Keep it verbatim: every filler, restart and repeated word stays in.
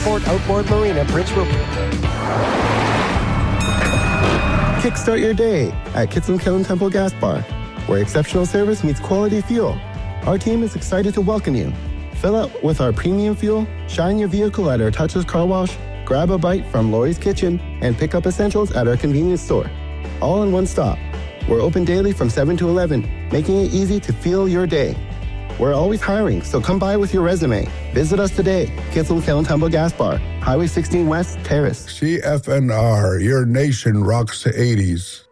Port Outboard Marina, Prince Rupert. Kickstart your day at Kitsilum Kiln Temple Gas Bar, where exceptional service meets quality fuel. Our team is excited to welcome you. Fill up with our premium fuel, shine your vehicle at our touchless car wash, grab a bite from Lori's Kitchen, and pick up essentials at our convenience store. All in one stop. We're open daily from seven to eleven, making it easy to fuel your day. We're always hiring, so come by with your resume. Visit us today, Kitsilum Kiln Temple Gas Bar, Highway sixteen West, Terrace. C F N R, your nation rocks the eighties.